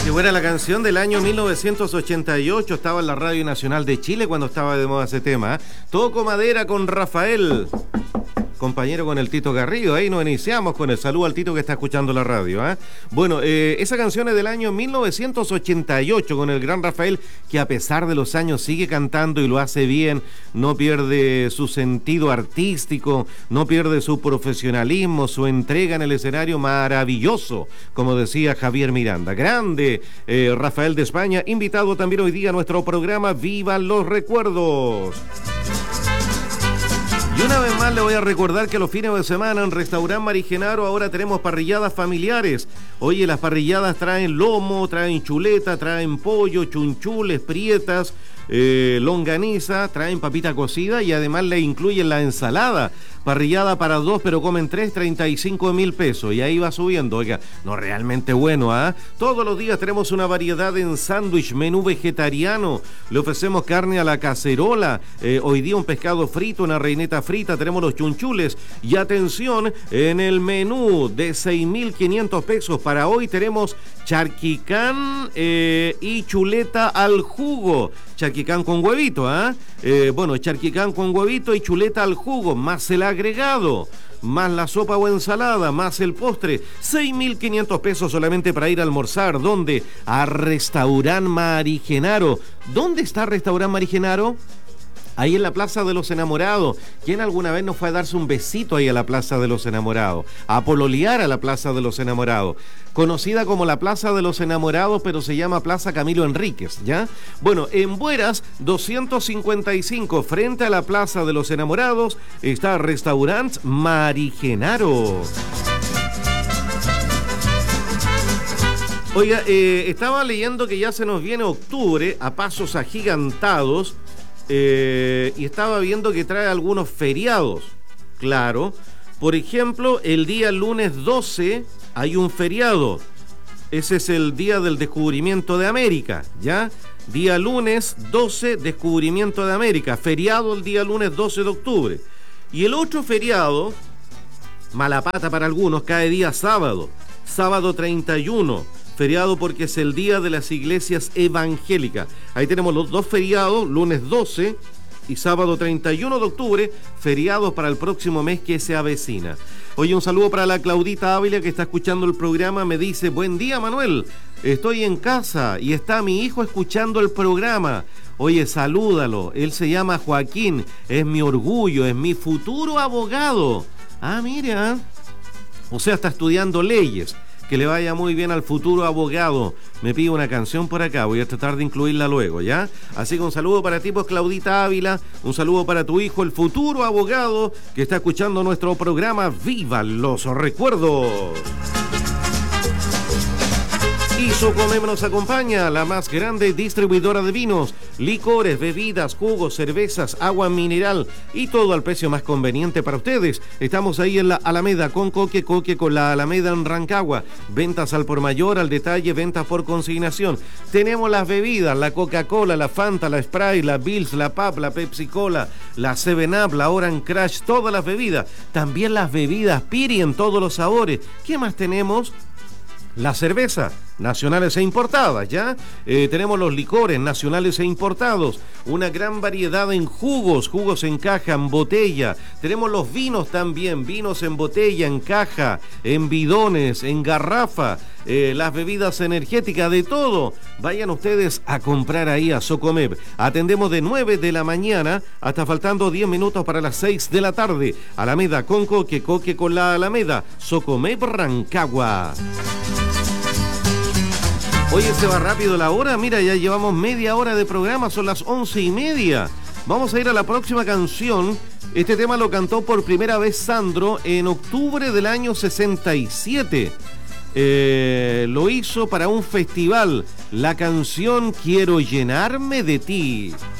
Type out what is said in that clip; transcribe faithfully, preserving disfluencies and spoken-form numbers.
Qué buena la canción del año mil novecientos ochenta y ocho, estaba en la Radio Nacional de Chile cuando estaba de moda ese tema. Toco madera con Rafael, compañero con el Tito Garrido. Ahí nos iniciamos con el saludo al Tito que está escuchando la radio, ¿eh? Bueno, eh, esa canción es del año mil novecientos ochenta y ocho con el gran Rafael, que a pesar de los años sigue cantando y lo hace bien, no pierde su sentido artístico, no pierde su profesionalismo, su entrega en el escenario maravilloso, como decía Javier Miranda. Grande eh, Rafael de España, invitado también hoy día a nuestro programa Vivan los Recuerdos. Y una vez más le voy a recordar que los fines de semana en Restaurant Mari Genaro ahora tenemos parrilladas familiares. Oye, las parrilladas traen lomo, traen chuleta, traen pollo, chunchules, prietas, eh, longaniza, traen papita cocida y además le incluyen la ensalada. Parrillada para dos, pero comen tres, treinta y cinco mil pesos. Y ahí va subiendo. Oiga, no, realmente bueno, ¿ah? ¿eh? Todos los días tenemos una variedad en sándwich, menú vegetariano. Le ofrecemos carne a la cacerola. Eh, hoy día un pescado frito, una reineta frita. Tenemos los chunchules. Y atención, en el menú de seis mil quinientos pesos para hoy tenemos charquicán eh, y chuleta al jugo. Charquicán con huevito, ¿ah? ¿eh? Eh, bueno, charquicán con huevito y chuleta al jugo, más el agregado, más la sopa o ensalada, más el postre. seis mil quinientos pesos solamente para ir a almorzar. ¿Dónde? A Restaurant Mari Genaro. ¿Dónde está Restaurant Mari Genaro? Ahí en la Plaza de los Enamorados. ¿Quién alguna vez nos fue a darse un besito ahí a la Plaza de los Enamorados? A pololear a la Plaza de los Enamorados. Conocida como la Plaza de los Enamorados, pero se llama Plaza Camilo Enríquez, ¿ya? Bueno, en Bueras, doscientos cincuenta y cinco, frente a la Plaza de los Enamorados, está Restaurant Mari Genaro. Oiga, eh, estaba leyendo que ya se nos viene octubre a pasos agigantados. Eh, y estaba viendo que trae algunos feriados, claro. Por ejemplo, el día lunes doce hay un feriado. Ese es el día del descubrimiento de América, ¿ya? Día lunes doce, descubrimiento de América. Feriado el día lunes doce de octubre. Y el otro feriado, mala pata para algunos, cae día sábado. Sábado treinta y uno. Feriado porque es el día de las iglesias evangélicas. Ahí tenemos los dos feriados, lunes doce y sábado treinta y uno de octubre, feriados para el próximo mes que se avecina. Oye, un saludo para la Claudita Ávila que está escuchando el programa. Me dice, buen día Manuel, estoy en casa y está mi hijo escuchando el programa. Oye, salúdalo, él se llama Joaquín, es mi orgullo, es mi futuro abogado. Ah, mira, o sea, está estudiando leyes. Que le vaya muy bien al futuro abogado. Me pide una canción por acá, voy a tratar de incluirla luego, ¿ya? Así que un saludo para ti, pues, Claudita Ávila, un saludo para tu hijo, el futuro abogado, que está escuchando nuestro programa Viva los Recuerdos. Y Socomem nos acompaña, la más grande distribuidora de vinos, licores, bebidas, jugos, cervezas, agua mineral y todo al precio más conveniente para ustedes. Estamos ahí en la Alameda con Coque Coque con la Alameda en Rancagua. Ventas al por mayor, al detalle, ventas por consignación. Tenemos las bebidas, la Coca-Cola, la Fanta, la Sprite, la Bills, la Pap, la Pepsi Cola, la seven up, la Orange Crush, todas las bebidas. También las bebidas Piri en todos los sabores. ¿Qué más tenemos? La cerveza, nacionales e importadas, ¿ya? Eh, tenemos los licores nacionales e importados, una gran variedad en jugos, jugos en caja, en botella. Tenemos los vinos también, vinos en botella, en caja, en bidones, en garrafa, eh, las bebidas energéticas, de todo. Vayan ustedes a comprar ahí a Socomeb. Atendemos de nueve de la mañana hasta faltando diez minutos para las seis de la tarde. Alameda con Coque, Coque con la Alameda, Socomeb Rancagua. Oye, se va rápido la hora, mira, ya llevamos media hora de programa, son las once y media. Vamos a ir a la próxima canción. Este tema lo cantó por primera vez Sandro en octubre del año sesenta y siete. Eh, lo hizo para un festival, la canción Quiero llenarme de ti.